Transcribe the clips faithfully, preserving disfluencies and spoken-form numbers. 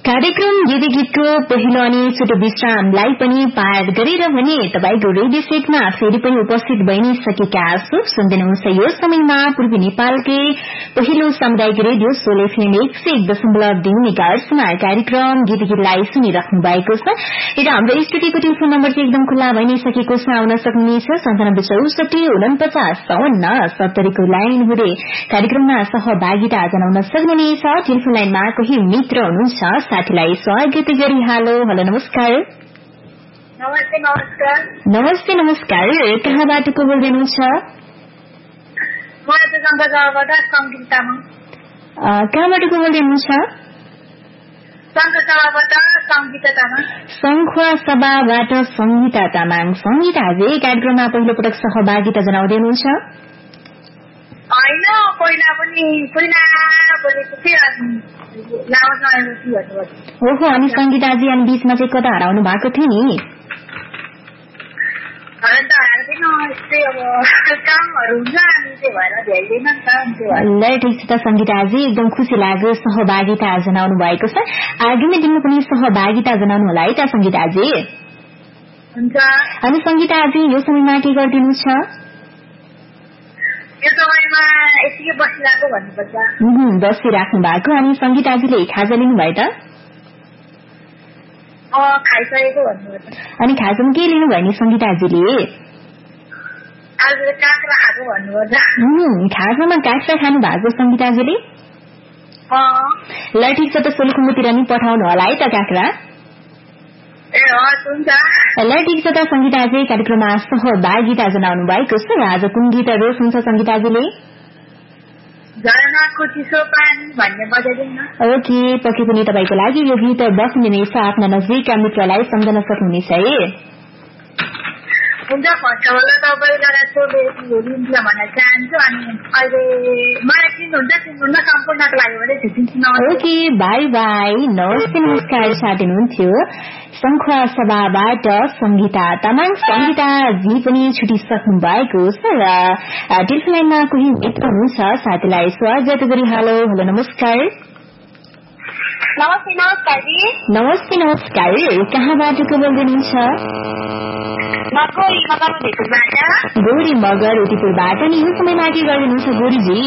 कार्यक्रम गीत गीतको पहिलो अनि छोटो विश्रामलाई पनि पार गरेर भने तपाईको रेडियो सेटमा फेरि पनि उपस्थित भइ सकेका छु। सुन्दैनुहुन्छ यो समयमा पूर्वी नेपालकै पहिलो सामुदायिक रेडियो सोल एफएम एक सय एक दशमलव दुई मेगाहर्ट्जमा कार्यक्रम गीत गीतलाई सुनिराख्नु भएको छ। र हाम्रो स्टुडियोको टेलिफोन नम्बर चाहिँ एकदम खुल्ला भइ नै सकेको छ। आउन सक्नुहुनेछ सन्तानब्बे चौसठी उनपचास चौवन्न सत्तरीको लाइन हुँदै कार्यक्रममा सहभागिता जनाउन सक्नुहुनेछ। टेलिफोन लाइनमा कोही मित्र हुनुहुन्छ, साथीलाई स्वागत गरी हालो हेलो नमस्कार। नमस्ते नमस्कार। नमस्ते नमस्कार। कहाँबाट को बोल्दै हुनुहुन्छ? कहाँबाट को बोल्दै हुनुहुन्छ? शङ्खुवा सभाबाट संगीता तामाङ। संगीताजी कार्यक्रममा पहिलो पटक सहभागिता जनाउँदै हुनुहुन्छ? होइन, पहिला पनि पहिला बोलेको थिएँ। ओहो, अनि संगीताजी अनि बीचमा चाहिँ कता हराउनु भएको थियो नि? ल ठिक छ त संगीताजी, एकदम खुसी लाग्यो सहभागिता जनाउनु भएको छ। आगामी दिनमा पनि सहभागिता जनाउनु होला है त संगीताजी। अनि संगीताजी यो समयमा के गरिदिनु छ? यो समयमा यतिकै बसिरहेको भन्नुपर्छ। बसिराख्नु भएको। अनि संगीताजीले खाजा लिनुभयो त? खाइसकेको भन्नुपर्छ। अनि खाजामा के लिनुभयो नि संगीताजीले? आज काँक्रा खाएको भन्नुपर्छ। खाजामा काँक्रा खानु भएको संगीताजीले? ल ठिक छ त, सोलुखुम्बुतिर नि पठाउनु होला है त काँक्रा। ल ठिक छ त संगीताजी, कार्यक्रममा सहभागिता जनाउनु भएको छ। आज कुन गीतहरू सुन्छ संगीताजीले? झरनाको चिसो पानी भन्ने बजाइदिनु न। ओके, पक्कै पनि तपाईँको लागि यो गीत बस्ने नै छ। आफ्ना नजिकका मित्रलाई सम्झन सक्नुहुनेछ है। हुन्छ, फर्स्टबाट तपाईँलाई सोधेको भन्न चाहन्छु। अनि अहिले मलाई चिन्नुहुन्छ चिन्नुहुन्न सम्पूर्णको लागि भने छुट्टिन्छु। Okay, by by. नमस्ते नमस्कार साथ हुनुहुन्थ्यो शङ्खुवा सभाबाट संगीता तामाङ। संगीताजी पनि छुटिसक्नु भएको छ र टेलिफोन लाइनमा कोही मित्र हुनुहुन्छ, साथीलाई स्वागत गरी हालो हेलो नमस्कार। नमस्ते नमस्कार जी। नमस्ते नमस्कार। कहाँबाट को बोल्दै हुनुहुन्छ? गौरी मगर उदयपुरबाट। नि यो समयमा के गरिदिनुहुन्छ गौरीजी?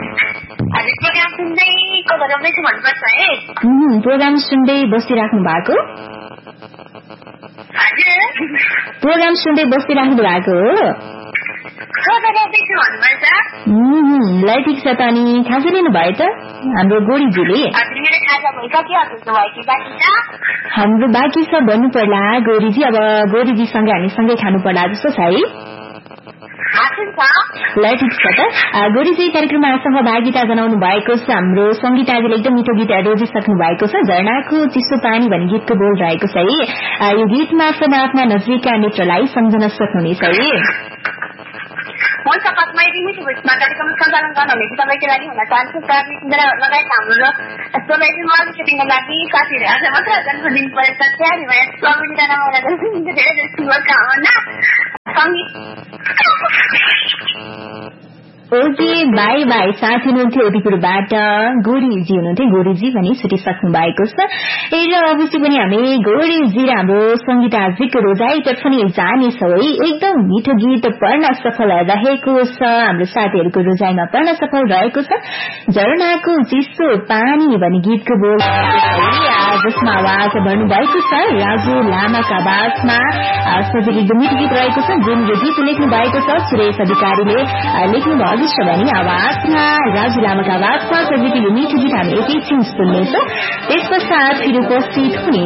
प्रोग्राम सुन्दै बसिराख्नु भएको? प्रोग्राम सुन्दै बसिराख्नु भएको हो? ल ठिक छ त। अनि खाजा लिनुभयो त हाम्रो गौरीजीले? हाम्रो बाँकी छ भन्नु पर्ला गौरीजी। अब गौरीजीसँगै हामी सँगै खानु पर्ला जस्तो छ है। ल ठिक छ त। गौरीजी कार्यक्रममा सहभागिता जनाउनु भएको छ। हाम्रो संगीताजीले एकदम मिठो गीत रोजिसक्नु भएको छ। झरनाको चिसो पानी भन्ने गीतको बोल रहेको छ है। यो गीत मार्फत आफ्ना नजिकका मित्रलाई सम्झन सक्नुहुनेछ है। हुन्छ, कार्यक्रम सञ्चालन गर्नुहुनेछ तपाईँको लागि भन्न चाहन्छु। लगायत हाम्रो सुटिङको लागि साथीहरू आज मात्र जन्म दिन परेछ। तयारी भएर प्रविधिका नामबाट धेरै धेरै शुभकामना। Okay, by by. साथ हुनुहुन्थ्यो उदयपुरबाट गौरीजी हुनुहुन्थ्यो। गौरीजी पनि छुटिसक्नु भएको छ। र अवश्य पनि हामी गौरीजी र हाम्रो संगीताजीको रोजाइतर्फ नि जानेछौँ है। एकदम मिठो गीत पढ्न सफल रहेको छ। हाम्रो साथीहरूको रोजाइमा पढ्न सफल रहेको छ झरनाको चिसो पानी भन्ने गीतको बोल जसमा आवाज भर्नुभएको छ राजु लामाका आवाजमा। सजिलो एकदम मिठो गीत रहेको छ। जुन यो गीत लेख्नु भएको छ सुरेश अधिकारीले लेख्नु भएको छ भने आवाजमा राजु लामाका आवाजमा सजिलो यो मिठो गीत हामी एकैछिन सुन्नेछौँ। त्यस पश्चात फेरि उपस्थित हुने